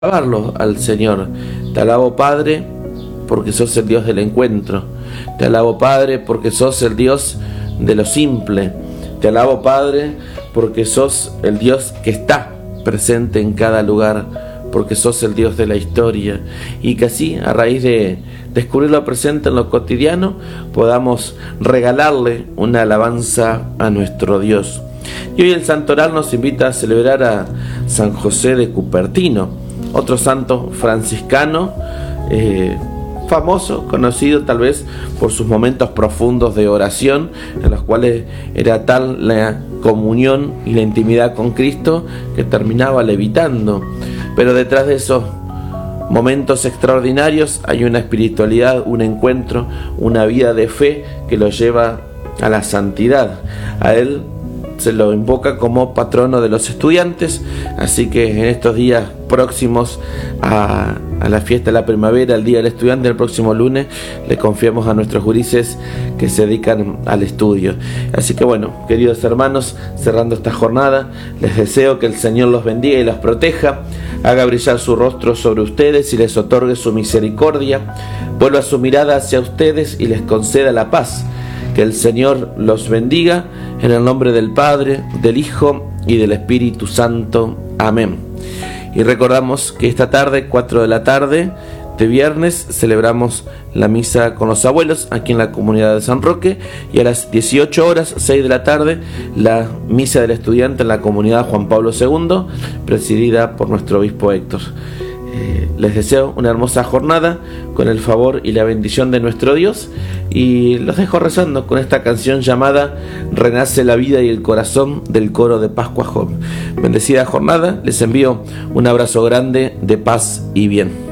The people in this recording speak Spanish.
alabarlo al Señor. Te alabo, Padre, porque sos el Dios del encuentro. Te alabo, Padre, porque sos el Dios de lo simple. Te alabo, Padre, porque sos el Dios que está presente en cada lugar, porque sos el Dios de la historia, y que así, a raíz de descubrir lo presente en lo cotidiano, podamos regalarle una alabanza a nuestro Dios. Y hoy el Santoral nos invita a celebrar a San José de Cupertino, otro santo franciscano, famoso, conocido tal vez por sus momentos profundos de oración, en los cuales era tal la comunión y la intimidad con Cristo que terminaba levitando. Pero detrás de esos momentos extraordinarios hay una espiritualidad, un encuentro, una vida de fe que lo lleva a la santidad. A él se lo invoca como patrono de los estudiantes, así que en estos días próximos a la fiesta de la primavera, el Día del Estudiante, el próximo lunes, le confiamos a nuestros gurises que se dedican al estudio. Así que bueno, queridos hermanos, cerrando esta jornada, les deseo que el Señor los bendiga y los proteja, haga brillar su rostro sobre ustedes y les otorgue su misericordia, vuelva su mirada hacia ustedes y les conceda la paz. Que el Señor los bendiga, en el nombre del Padre, del Hijo y del Espíritu Santo. Amén. Y recordamos que esta tarde, 4 de la tarde de viernes, celebramos la misa con los abuelos aquí en la comunidad de San Roque, y a las 18 horas, 6 de la tarde, la misa del estudiante en la comunidad Juan Pablo II, presidida por nuestro obispo Héctor. Les deseo una hermosa jornada con el favor y la bendición de nuestro Dios, y los dejo rezando con esta canción llamada Renace la vida y el corazón, del coro de Pascua Joven. Bendecida jornada, les envío un abrazo grande de paz y bien.